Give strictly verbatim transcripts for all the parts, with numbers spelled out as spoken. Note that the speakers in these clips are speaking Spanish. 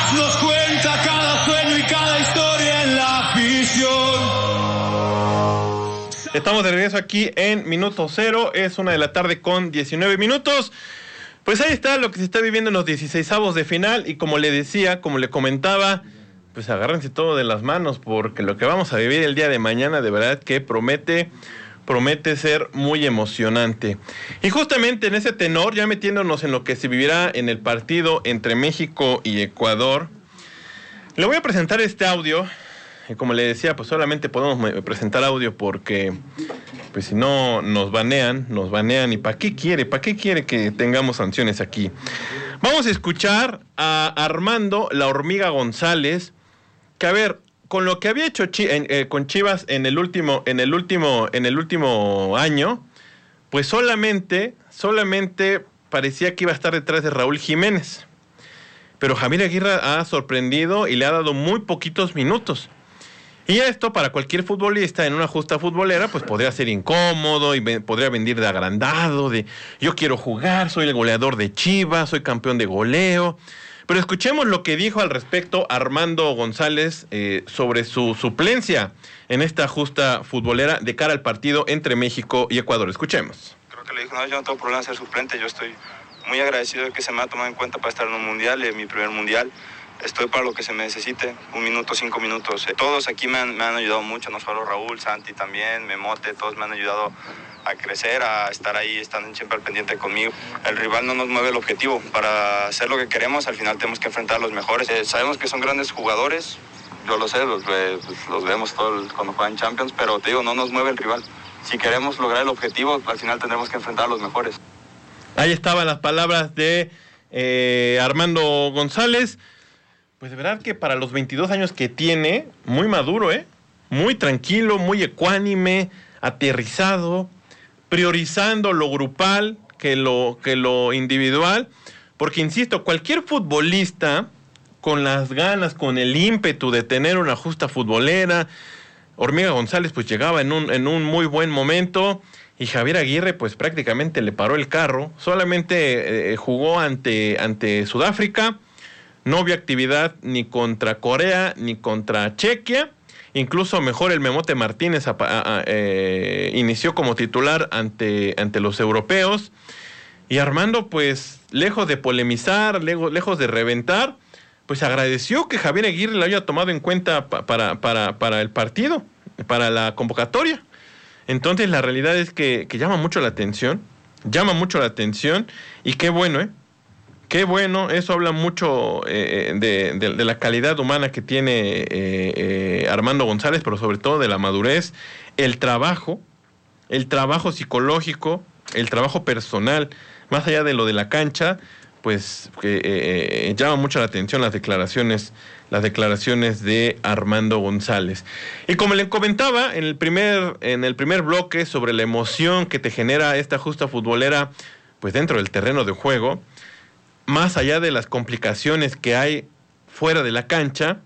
nos cuenta cada sueño y cada historia en la afición. Estamos de regreso aquí en Minuto Cero, es una de la tarde con diecinueve minutos. Pues ahí está lo que se está viviendo en los dieciseisavos de final y como le decía, como le comentaba, pues agárrense todo de las manos porque lo que vamos a vivir el día de mañana de verdad que promete, promete ser muy emocionante. Y justamente en ese tenor, ya metiéndonos en lo que se vivirá en el partido entre México y Ecuador, le voy a presentar este audio. Y como le decía, pues solamente podemos presentar audio porque, pues si no nos banean, nos banean. ¿Y para qué quiere? ¿Para qué quiere que tengamos sanciones aquí? Vamos a escuchar a Armando La Hormiga González, que a ver, con lo que había hecho Chi- en, eh, con Chivas en el último, en el último, en el último año, pues solamente, solamente parecía que iba a estar detrás de Raúl Jiménez. Pero Javier Aguirre ha sorprendido y le ha dado muy poquitos minutos. Y esto para cualquier futbolista en una justa futbolera pues podría ser incómodo y ve, podría venir de agrandado, de yo quiero jugar, soy el goleador de Chivas, soy campeón de goleo. Pero escuchemos lo que dijo al respecto Armando González eh, sobre su suplencia en esta justa futbolera de cara al partido entre México y Ecuador. Escuchemos. Creo que le dijo, no, yo no tengo problema en ser suplente, yo estoy muy agradecido de que se me ha tomado en cuenta para estar en un mundial, en mi primer mundial. Estoy para lo que se me necesite, un minuto, cinco minutos. Todos aquí me han, me han ayudado mucho, no solo Raúl, Santi también, Memote, todos me han ayudado a crecer, a estar ahí, están siempre al pendiente conmigo. El rival no nos mueve el objetivo. Para hacer lo que queremos, al final tenemos que enfrentar a los mejores. Eh, sabemos que son grandes jugadores, yo lo sé, los, los vemos todos cuando juegan Champions, pero te digo, no nos mueve el rival. Si queremos lograr el objetivo, al final tendremos que enfrentar a los mejores. Ahí estaban las palabras de eh, Armando González. Pues de verdad que para los veintidós años que tiene, muy maduro, ¿eh? Muy tranquilo, muy ecuánime, aterrizado, priorizando lo grupal que lo, que lo individual. Porque, insisto, cualquier futbolista con las ganas, con el ímpetu de tener una justa futbolera, Hormiga González pues llegaba en un, en un muy buen momento y Javier Aguirre pues prácticamente le paró el carro. Solamente eh, jugó ante, ante Sudáfrica. No vio actividad ni contra Corea ni contra Chequia. Incluso mejor el Memote Martínez a, a, a, eh, inició como titular ante, ante los europeos. Y Armando, pues, lejos de polemizar, lejos, lejos de reventar, pues agradeció que Javier Aguirre lo haya tomado en cuenta pa, para, para, para el partido, para la convocatoria. Entonces la realidad es que, que llama mucho la atención, llama mucho la atención y qué bueno, ¿eh? Qué bueno, eso habla mucho eh, de, de, de la calidad humana que tiene eh, eh, Armando González, pero sobre todo de la madurez, el trabajo, el trabajo psicológico, el trabajo personal, más allá de lo de la cancha, pues que eh, llama mucho la atención las declaraciones, las declaraciones de Armando González. Y como le comentaba en el primer, en el primer bloque sobre la emoción que te genera esta justa futbolera, pues dentro del terreno de juego, más allá de las complicaciones que hay fuera de la cancha,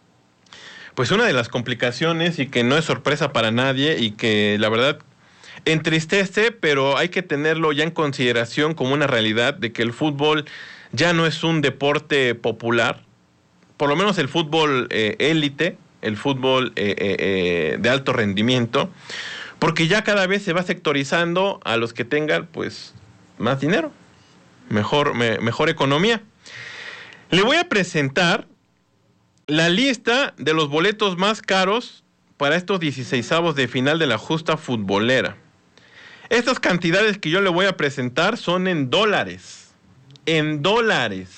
pues una de las complicaciones y que no es sorpresa para nadie y que la verdad entristece, pero hay que tenerlo ya en consideración como una realidad de que el fútbol ya no es un deporte popular, por lo menos el fútbol eh, élite, el fútbol eh, eh, eh, de alto rendimiento, porque ya cada vez se va sectorizando a los que tengan pues más dinero. Mejor, me, mejor economía. Le voy a presentar la lista de los boletos más caros para estos dieciseisavos de final de la justa futbolera. Estas cantidades que yo le voy a presentar son en dólares. En dólares.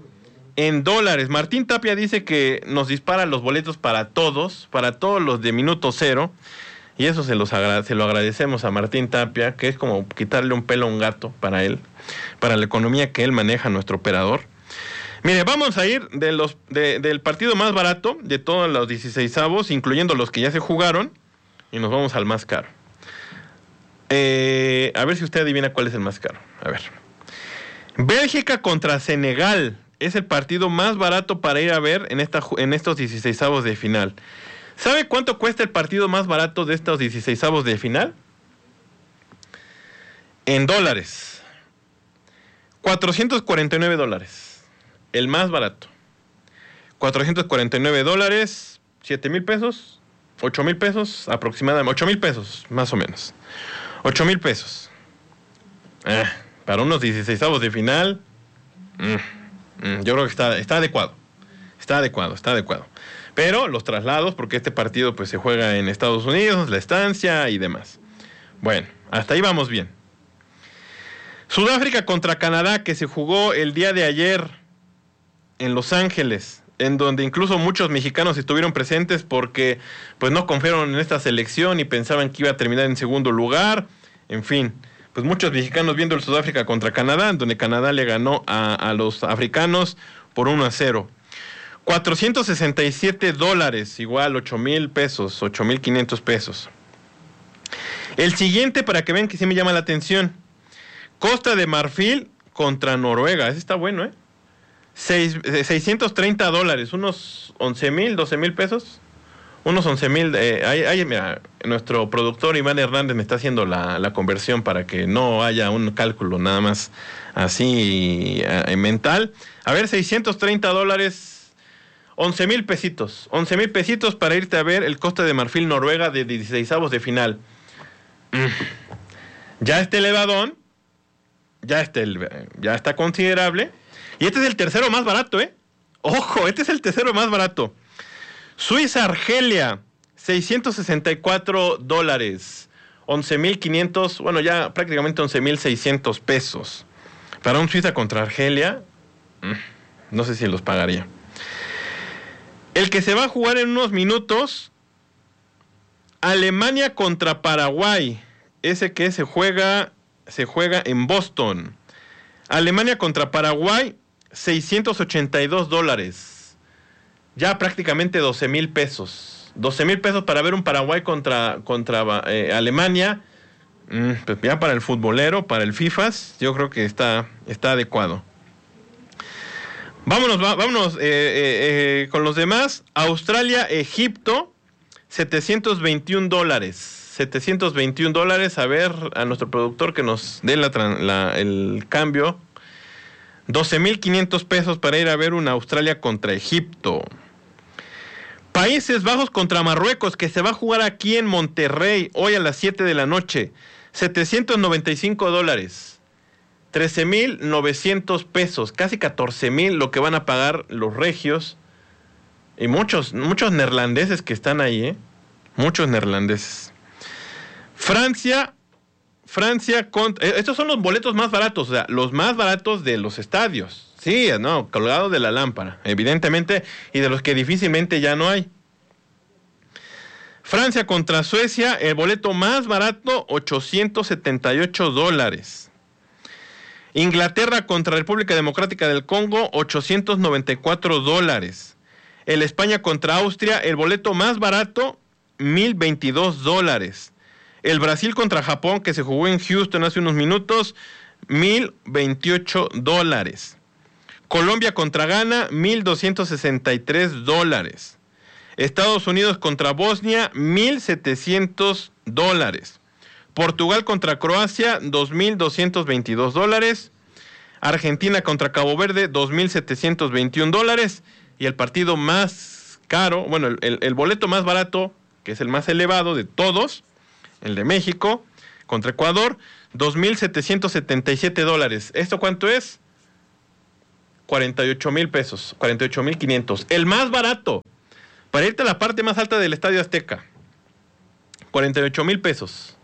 En dólares. Martín Tapia dice que nos dispara los boletos para todos, para todos los de Minuto Cero. Y eso se, los agra- se lo agradecemos a Martín Tapia, que es como quitarle un pelo a un gato para él, para la economía que él maneja, nuestro operador. Mire, vamos a ir de los, de, del partido más barato de todos los dieciseisavos, incluyendo los que ya se jugaron, y nos vamos al más caro. Eh, a ver si usted adivina cuál es el más caro. A ver. Bélgica contra Senegal es el partido más barato para ir a ver en, esta, en estos dieciseisavos de final. ¿Sabe cuánto cuesta el partido más barato de estos dieciseisavos de final? En dólares. cuatrocientos cuarenta y nueve dólares. El más barato. cuatrocientos cuarenta y nueve dólares, siete mil pesos, ocho mil pesos aproximadamente, ocho mil pesos más o menos. ocho mil pesos. Eh, para unos dieciseisavos de final, mm, mm, yo creo que está, está adecuado. Está adecuado, está adecuado. Pero los traslados, porque este partido pues se juega en Estados Unidos, la estancia y demás. Bueno, hasta ahí vamos bien. Sudáfrica contra Canadá, que se jugó el día de ayer en Los Ángeles, en donde incluso muchos mexicanos estuvieron presentes porque pues no confiaron en esta selección y pensaban que iba a terminar en segundo lugar. En fin, pues muchos mexicanos viendo el Sudáfrica contra Canadá, en donde Canadá le ganó a, a los africanos por uno a cero. cuatrocientos sesenta y siete dólares, igual ocho mil pesos, ocho mil quinientos pesos. El siguiente, para que vean que sí me llama la atención, Costa de Marfil contra Noruega. Ese está bueno, ¿eh? Seis, eh, seiscientos treinta dólares, unos once mil, doce mil pesos. Unos once mil. Eh, ahí, ahí, mira, nuestro productor Iván Hernández me está haciendo la, la conversión para que no haya un cálculo nada más así eh, mental. A ver, seiscientos treinta dólares, once mil pesitos. once mil pesitos para irte a ver el Costa de Marfil Noruega de dieciseisavos de final. Mm. Ya este elevadón. Ya está, el, ya está considerable. Y este es el tercero más barato, ¿eh? Ojo, este es el tercero más barato. Suiza-Argelia, seiscientos sesenta y cuatro dólares. once mil quinientos, bueno, ya prácticamente once mil seiscientos pesos. Para un Suiza contra Argelia, no sé si los pagaría. El que se va a jugar en unos minutos, Alemania contra Paraguay. Ese que se juega... se juega en Boston. Alemania contra Paraguay, seiscientos ochenta y dos dólares. Ya prácticamente doce mil pesos. doce mil pesos para ver un Paraguay contra, contra eh, Alemania. Mm, pues ya para el futbolero, para el FIFAs, yo creo que está, está adecuado. Vámonos, va, vámonos eh, eh, eh, con los demás. Australia, Egipto, setecientos veintiún dólares. setecientos veintiún dólares, a ver a nuestro productor que nos dé la, la, el cambio. doce mil quinientos pesos para ir a ver una Australia contra Egipto. Países Bajos contra Marruecos, que se va a jugar aquí en Monterrey, hoy a las siete de la noche. setecientos noventa y cinco dólares. trece mil novecientos pesos, casi catorce mil lo que van a pagar los regios. Y muchos, muchos neerlandeses que están ahí, ¿eh? Muchos neerlandeses. Francia, Francia contra... Estos son los boletos más baratos, o sea, los más baratos de los estadios. Sí, no, colgado de la lámpara, evidentemente, y de los que difícilmente ya no hay. Francia contra Suecia, el boleto más barato, ochocientos setenta y ocho dólares. Inglaterra contra República Democrática del Congo, ochocientos noventa y cuatro dólares. El España contra Austria, el boleto más barato, mil veintidós dólares. El Brasil contra Japón, que se jugó en Houston hace unos minutos, mil veintiocho dólares. Colombia contra Ghana, mil doscientos sesenta y tres dólares. Estados Unidos contra Bosnia, mil setecientos dólares. Portugal contra Croacia, dos mil doscientos veintidós dólares. Argentina contra Cabo Verde, dos mil setecientos veintiún dólares. Y el partido más caro, bueno, el, el, el boleto más barato, que es el más elevado de todos, el de México, contra Ecuador, dos mil setecientos setenta y siete dólares. ¿Esto cuánto es? cuarenta y ocho mil pesos, cuarenta y ocho mil quinientos. El más barato, para irte a la parte más alta del Estadio Azteca, cuarenta y ocho mil pesos.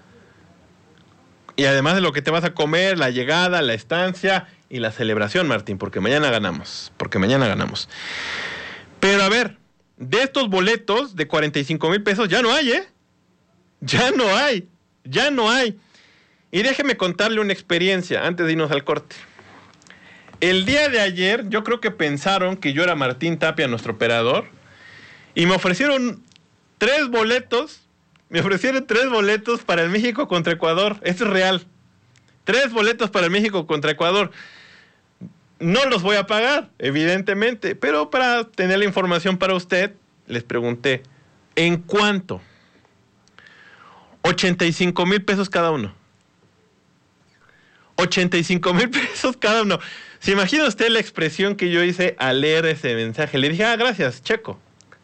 Y además de lo que te vas a comer, la llegada, la estancia y la celebración, Martín, porque mañana ganamos, porque mañana ganamos. Pero a ver, de estos boletos de cuarenta y cinco mil pesos ya no hay, ¿eh? Ya no hay, ya no hay. Y déjeme contarle una experiencia antes de irnos al corte. El día de ayer yo creo que pensaron que yo era Martín Tapia, nuestro operador, y me ofrecieron tres boletos, me ofrecieron tres boletos para el México contra Ecuador. Esto es real. Tres boletos para el México contra Ecuador. No los voy a pagar, evidentemente, pero para tener la información para usted, les pregunté, ¿en cuánto? ochenta y cinco mil pesos cada uno. ochenta y cinco mil pesos cada uno. ¿Se imagina usted la expresión que yo hice al leer ese mensaje? Le dije, ah, gracias, Checo.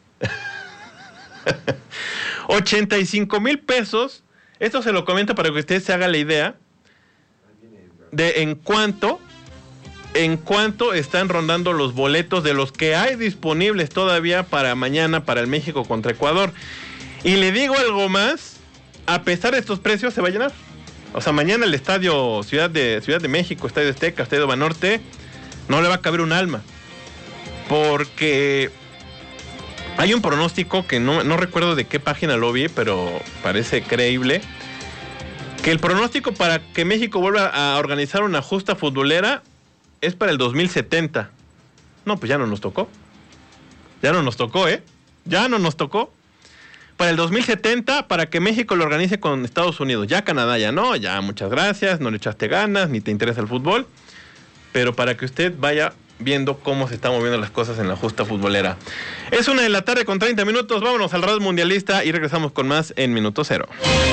ochenta y cinco mil pesos. Esto se lo comento para que usted se haga la idea de en cuánto, en cuánto están rondando los boletos de los que hay disponibles todavía para mañana para el México contra Ecuador. Y le digo algo más, a pesar de estos precios se va a llenar. O sea, mañana el estadio Ciudad de, Ciudad de México, Estadio Azteca, Estadio Banorte, no le va a caber un alma. Porque hay un pronóstico que no, no recuerdo de qué página lo vi, pero parece creíble, que el pronóstico para que México vuelva a organizar una justa futbolera es para el dos mil setenta. No, pues ya no nos tocó. Ya no nos tocó, ¿eh? Ya no nos tocó. Para el dos mil setenta, para que México lo organice con Estados Unidos. Ya Canadá ya no, ya muchas gracias, no le echaste ganas, ni te interesa el fútbol. Pero para que usted vaya viendo cómo se están moviendo las cosas en la justa futbolera. Es una de la tarde con treinta minutos, vámonos al Radar Mundialista y regresamos con más en Minuto Cero.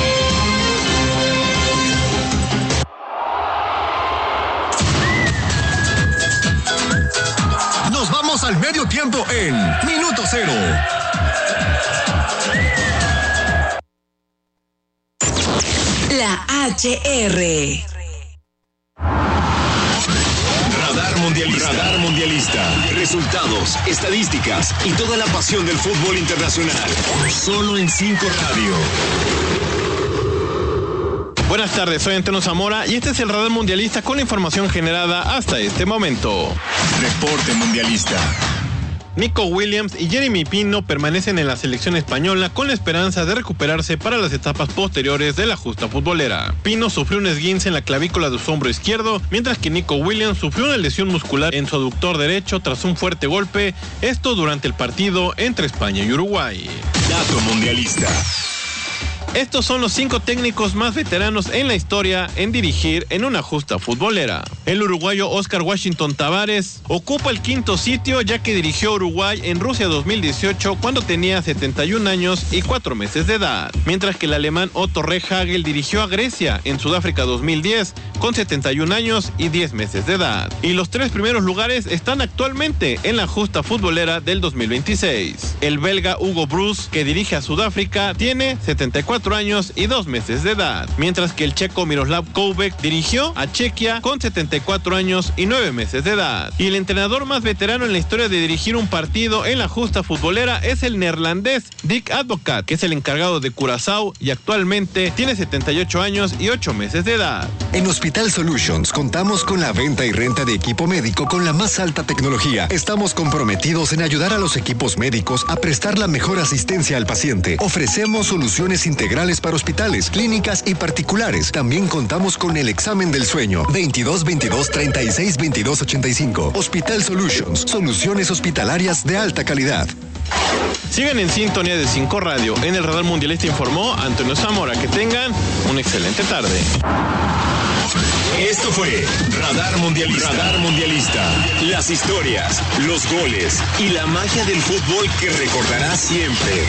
Nos vamos al medio tiempo en Minuto Cero. La H R. Radar Mundialista. Radar Mundialista. Resultados, estadísticas y toda la pasión del fútbol internacional. Solo en cinco Radio. Buenas tardes, soy Antonio Zamora y este es el Radar Mundialista con la información generada hasta este momento. Reporte Mundialista. Nico Williams y Jeremy Pino permanecen en la selección española con la esperanza de recuperarse para las etapas posteriores de la justa futbolera. Pino sufrió un esguince en la clavícula de su hombro izquierdo, mientras que Nico Williams sufrió una lesión muscular en su aductor derecho tras un fuerte golpe, esto durante el partido entre España y Uruguay. Dato Mundialista. Estos son los cinco técnicos más veteranos en la historia en dirigir en una justa futbolera. El uruguayo Oscar Washington Tabárez ocupa el quinto sitio ya que dirigió a Uruguay en Rusia dos mil dieciocho cuando tenía setenta y un años y cuatro meses de edad, mientras que el alemán Otto Rehhagel dirigió a Grecia en Sudáfrica dos mil diez con setenta y un años y diez meses de edad. Y los tres primeros lugares están actualmente en la justa futbolera del dos mil veintiséis. El belga Hugo Broos, que dirige a Sudáfrica, tiene setenta y cuatro años y dos meses de edad, mientras que el checo Miroslav Koubek dirigió a Chequia con setenta y cuatro años y nueve meses de edad. Y el entrenador más veterano en la historia de dirigir un partido en la justa futbolera es el neerlandés Dick Advocaat, que es el encargado de Curazao y actualmente tiene setenta y ocho años y ocho meses de edad. En Hospital Solutions contamos con la venta y renta de equipo médico con la más alta tecnología. Estamos comprometidos en ayudar a los equipos médicos a prestar la mejor asistencia al paciente. Ofrecemos soluciones integrales para hospitales, clínicas y particulares. También contamos con el examen del sueño. veintidós veintidós treinta y seis veintidós ochenta y cinco. Hospital Solutions, soluciones hospitalarias de alta calidad. Sigan en sintonía de cinco Radio. En el Radar Mundialista informó Antonio Zamora. Que tengan una excelente tarde. Esto fue Radar Mundialista. Radar Mundialista. Las historias, los goles y la magia del fútbol que recordarás siempre.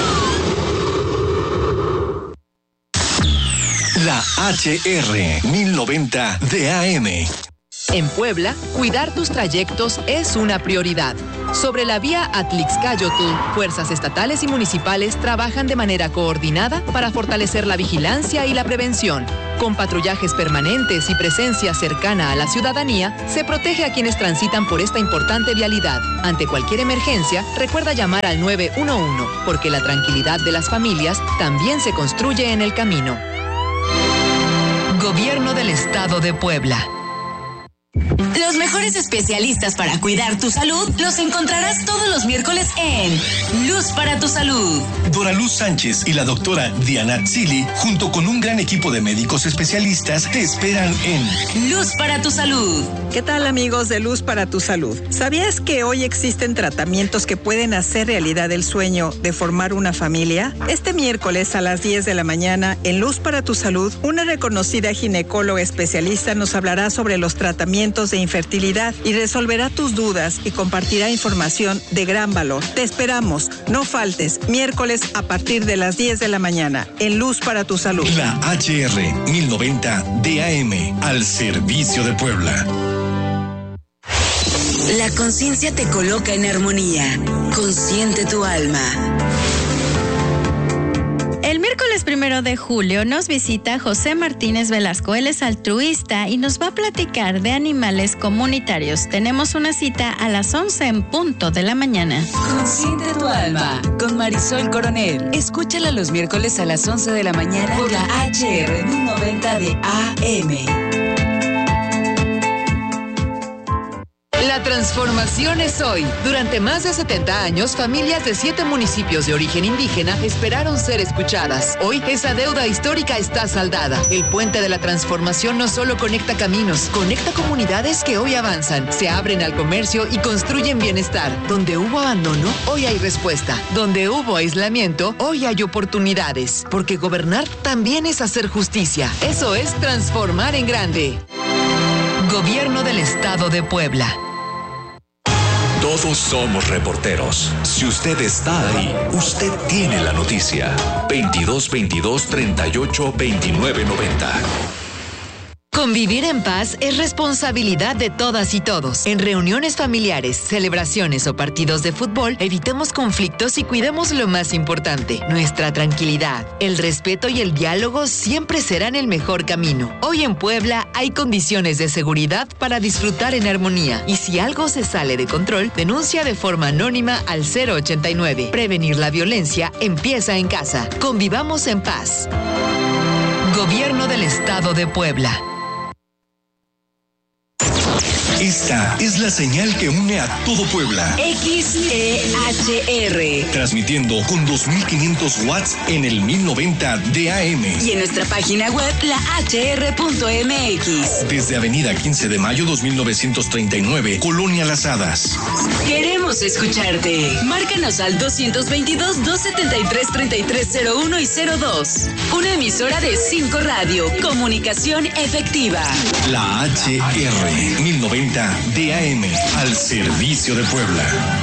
La H R mil noventa de A M. En Puebla, cuidar tus trayectos es una prioridad. Sobre la vía Atlixcáyotl, fuerzas estatales y municipales trabajan de manera coordinada para fortalecer la vigilancia y la prevención. Con patrullajes permanentes y presencia cercana a la ciudadanía, se protege a quienes transitan por esta importante vialidad. Ante cualquier emergencia, recuerda llamar al nueve uno uno, porque la tranquilidad de las familias también se construye en el camino. Gobierno del Estado de Puebla. Los mejores especialistas para cuidar tu salud los encontrarás todos los miércoles en Luz para tu Salud. Dora Luz Sánchez y la doctora Diana Zili, junto con un gran equipo de médicos especialistas, te esperan en Luz para tu Salud. ¿Qué tal, amigos de Luz para tu Salud? ¿Sabías que hoy existen tratamientos que pueden hacer realidad el sueño de formar una familia? Este miércoles a las diez de la mañana, en Luz para tu Salud, una reconocida ginecóloga especialista nos hablará sobre los tratamientos de infertilidad y resolverá tus dudas y compartirá información de gran valor. Te esperamos, no faltes, miércoles a partir de las diez de la mañana, en Luz para tu Salud. La H R mil noventa de A M, al servicio de Puebla. La conciencia te coloca en armonía. Consciente tu alma. El miércoles primero de julio nos visita José Martínez Velasco. Él es altruista y nos va a platicar de animales comunitarios. Tenemos una cita a las once en punto de la mañana. Consciente tu alma, con Marisol Coronel. Escúchala los miércoles a las once de la mañana por la H R mil noventa de A M. La transformación es hoy. Durante más de setenta años, familias de siete municipios de origen indígena esperaron ser escuchadas. Hoy, esa deuda histórica está saldada. El puente de la transformación no solo conecta caminos, conecta comunidades que hoy avanzan, se abren al comercio y construyen bienestar. Donde hubo abandono, hoy hay respuesta. Donde hubo aislamiento, hoy hay oportunidades. Porque gobernar también es hacer justicia. Eso es transformar en grande. Gobierno del Estado de Puebla. Todos somos reporteros. Si usted está ahí, usted tiene la noticia. veintidós veintidós treinta y ocho veintinueve noventa. Convivir en paz es responsabilidad de todas y todos. En reuniones familiares, celebraciones o partidos de fútbol, evitemos conflictos y cuidemos lo más importante, nuestra tranquilidad. El respeto y el diálogo siempre serán el mejor camino. Hoy en Puebla hay condiciones de seguridad para disfrutar en armonía. Y si algo se sale de control, denuncia de forma anónima al cero ochenta y nueve. Prevenir la violencia empieza en casa. Convivamos en paz. Gobierno del Estado de Puebla. Esta es la señal que une a todo Puebla. X E H R. Transmitiendo con dos mil quinientos watts en el mil noventa de A M. Y en nuestra página web, la H R punto M X. Desde Avenida quince de mayo dos mil novecientos treinta y nueve, Colonia Las Hadas. Queremos escucharte. Márcanos al dos veintidós, dos setenta y tres, treinta y tres cero uno y cero dos. Una emisora de cinco Radio. Comunicación efectiva. La H R mil noventa de A M, al servicio de Puebla.